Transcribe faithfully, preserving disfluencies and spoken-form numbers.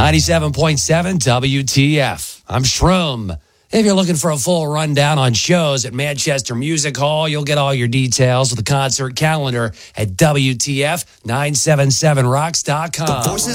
ninety-seven point seven W T F. I'm Shroom. If you're looking for a full rundown on shows at Manchester Music Hall, you'll get all your details with the concert calendar at W T F nine seven seven rocks dot com.